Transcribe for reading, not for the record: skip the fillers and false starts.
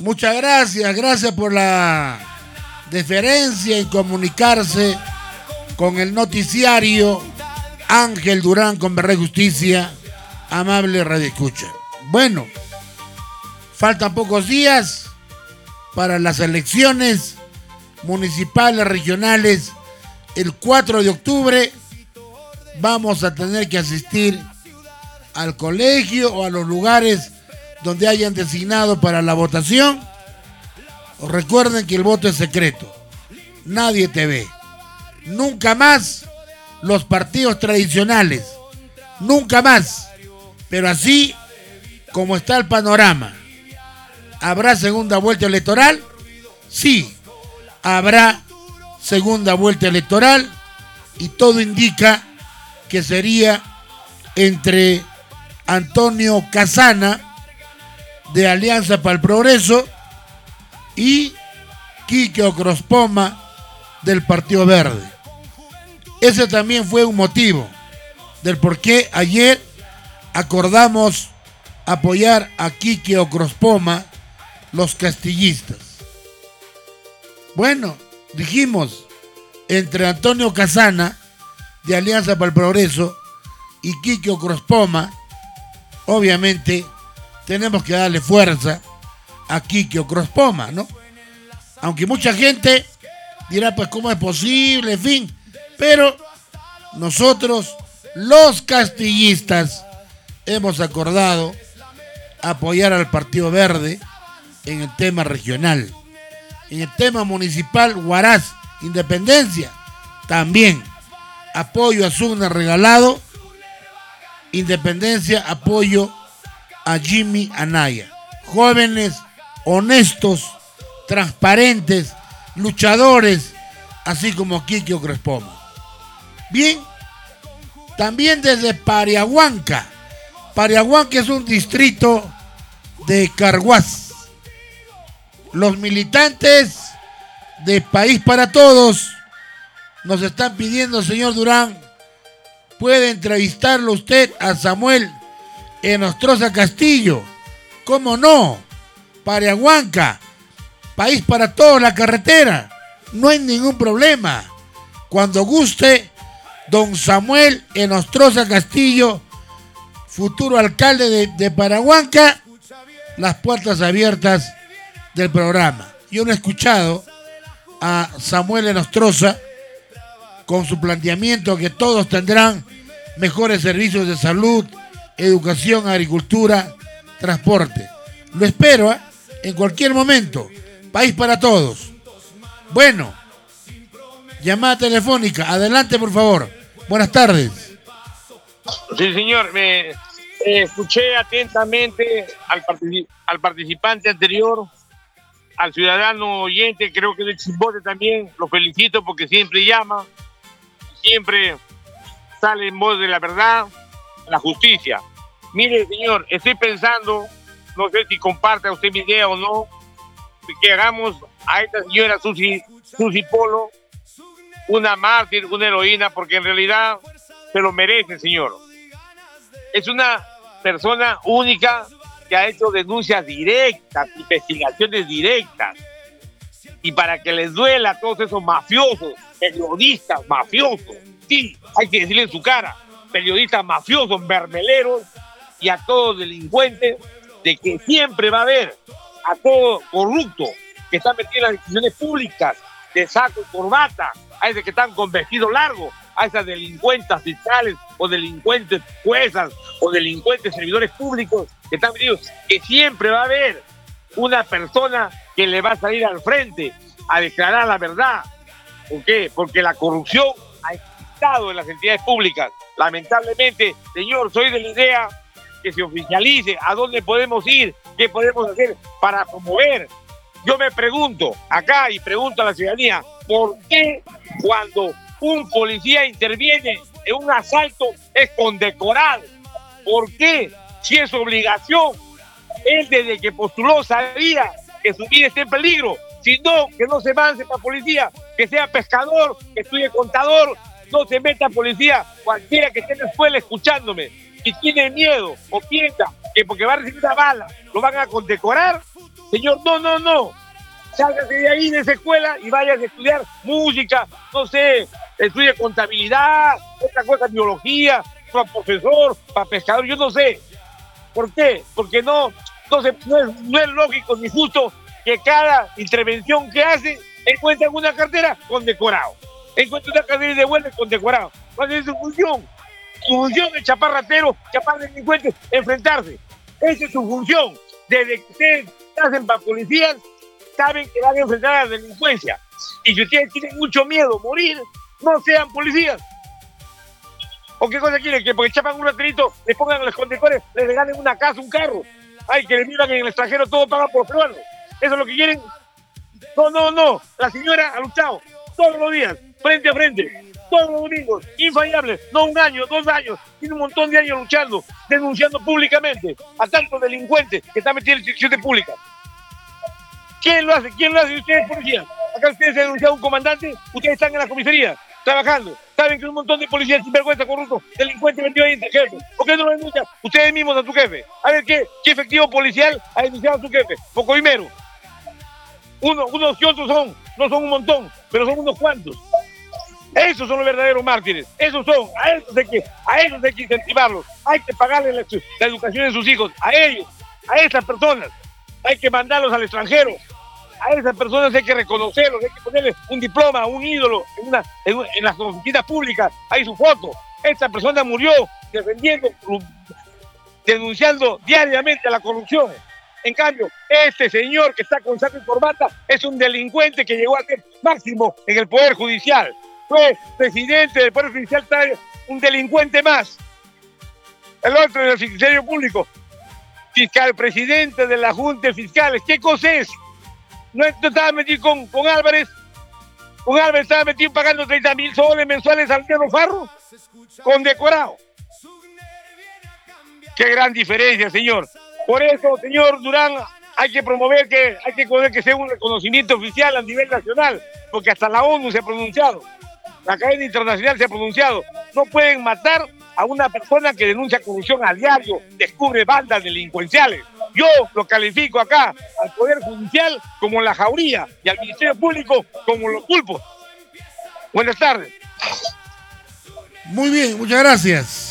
Muchas gracias por la deferencia en comunicarse con el noticiario Ángel Durán con Verdad y Justicia, amable radioescucha. Bueno, faltan pocos días para las elecciones municipales, regionales. El 4 de octubre vamos a tener que asistir al colegio o a los lugares donde hayan designado para la votación. Recuerden que el voto es secreto, nadie te ve. Nunca más los partidos tradicionales, nunca más. Pero así como está el panorama, ¿habrá segunda vuelta electoral? Sí, habrá segunda vuelta electoral y todo indica que sería entre Antonio Casana de Alianza para el Progreso y Quique Ocrospoma del Partido Verde. Ese también fue un motivo del por qué ayer acordamos apoyar a Quique Ocrospoma, los castillistas. Bueno, dijimos, entre Antonio Casana de Alianza para el Progreso y Quique Ocrospoma, obviamente tenemos que darle fuerza a Quique Ocrospoma, ¿no? Aunque mucha gente dirá, pues, ¿cómo es posible? En fin, pero nosotros, los castillistas, hemos acordado apoyar al Partido Verde en el tema regional. En el tema municipal, Huaraz, Independencia, también apoyo a Sugna Regalado, Independencia, apoyo a Jimmy Anaya. Jóvenes, honestos, transparentes, luchadores, así como Quique Ocrospoma. Bien, también desde Pariahuanca. Pariahuanca es un distrito de Carhuaz. Los militantes de País para Todos nos están pidiendo, señor Durán, puede entrevistarlo usted a Samuel Enostroza Castillo. ¿Cómo no? Pariahuanca, País para Todos, la carretera. No hay ningún problema. Cuando guste, don Samuel Enostroza Castillo, futuro alcalde de Pariahuanca, las puertas abiertas del programa. Yo no he escuchado a Samuel Enostroza con su planteamiento que todos tendrán mejores servicios de salud, educación, agricultura, transporte. Lo espero, en cualquier momento. País para Todos. Bueno, llamada telefónica. Adelante, por favor. Buenas tardes. Sí, señor. Escuché atentamente al participante anterior, al ciudadano oyente, creo que de Chimbote también. Lo felicito porque siempre llama, siempre sale en voz de la verdad, la justicia. Mire, señor, estoy pensando, no sé si comparte usted mi idea o no, que hagamos a esta señora Susi Polo una mártir, una heroína, porque en realidad se lo merece, señor. Es una persona única que ha hecho denuncias directas, investigaciones directas, y para que les duela a todos esos mafiosos, periodistas mafiosos, sí, hay que decirle en su cara, periodistas mafiosos, mermeleros, y a todos delincuentes, de que siempre va a haber a todo corrupto que está metido en las decisiones públicas, de saco y corbata, a esos que están con vestido largo, a esas delincuentes fiscales o delincuentes juezas o delincuentes servidores públicos que están metidos, que siempre va a haber una persona que le va a salir al frente a declarar la verdad. ¿Por qué? Porque la corrupción ha existido en las entidades públicas. Lamentablemente, señor, soy de la idea que se oficialice a dónde podemos ir, qué podemos hacer para promover. Yo me pregunto acá y pregunto a la ciudadanía, ¿por qué cuando un policía interviene en un asalto es condecorado? ¿Por qué? Si es obligación, él desde que postuló sabía que su vida está en peligro. Si no, que no se avance para policía, que sea pescador, que estudie contador, no se meta a policía, cualquiera que esté en la escuela escuchándome, y tiene miedo o piensa que porque va a recibir una bala lo van a condecorar, Señor, no. Sálgase de ahí, de esa escuela, y vaya a estudiar música, no sé, estudie contabilidad, otra cosa, biología, para profesor, para pescador, yo no sé. ¿Por qué? Porque no es lógico ni justo que cada intervención que hace encuentre una cartera condecorado. Encuentra una cartera y devuelve condecorado. ¿Cuál es su función? Su función es chapar rateros, chapar delincuentes, enfrentarse. Esa es su función. Desde que ustedes hacen para policías, saben que van a enfrentar a la delincuencia. Y si ustedes tienen mucho miedo a morir, no sean policías. ¿O qué cosa quieren? Que porque chapan un raterito, les pongan los condecores, les regalen una casa, un carro. Ay, que les vivan en el extranjero, todo pagan por peruanos. ¿Eso es lo que quieren? No. La señora ha luchado todos los días, frente a frente, todos los domingos, infallable. No 1 año, 2 años, tiene un montón de años luchando, denunciando públicamente a tantos delincuentes que están metidos en instituciones públicas. ¿Quién lo hace? Ustedes, policías. Acá ustedes se han denunciado a un comandante, ustedes están en la comisaría, trabajando. Saben que un montón de policías sinvergüenza, corruptos, delincuentes metidos ahí entre jefe. ¿Por qué no lo denuncian ustedes mismos a su jefe? A ver qué efectivo policial ha denunciado a su jefe. Pocoimero. Unos y otros no son un montón, pero son unos cuantos. Esos son los verdaderos mártires. Esos son. A esos hay que incentivarlos. Hay que pagarles la educación de sus hijos. A ellos, a esas personas. Hay que mandarlos al extranjero. A esas personas hay que reconocerlos, hay que ponerles un diploma, un ídolo en las oficinas públicas. Hay su foto. Esta persona murió denunciando diariamente a la corrupción. En cambio, este señor que está con saco y corbata es un delincuente que llegó a ser máximo en el Poder Judicial. Fue presidente del Poder Judicial, un delincuente más. El otro en el Ministerio Público, fiscal, presidente de la Junta de Fiscales. ¿Qué cosa es? No estaba metido con Álvarez. Con Álvarez estaba metido pagando 30.000 soles mensuales al Diego Farro. Condecorado. Qué gran diferencia, señor. Por eso, señor Durán, hay que promover que sea un reconocimiento oficial a nivel nacional, porque hasta la ONU se ha pronunciado, la cadena internacional se ha pronunciado. No pueden matar a una persona que denuncia corrupción a diario, descubre bandas delincuenciales. Yo lo califico acá al Poder Judicial como la jauría y al Ministerio Público como los pulpos. Buenas tardes. Muy bien, muchas gracias.